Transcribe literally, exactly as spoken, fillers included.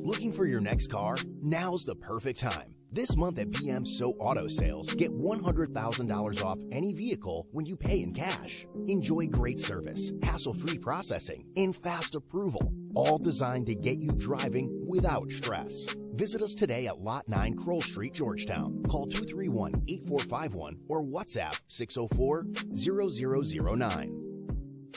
Looking for your next car? Now's the perfect time. This month at B M So Auto Sales, get one hundred thousand dollars off any vehicle when you pay in cash. Enjoy great service, hassle-free processing, and fast approval, all designed to get you driving without stress. Visit us today at Lot nine Kroll Street, Georgetown. Call two three one, eight four five one or WhatsApp six oh four, zero zero zero nine.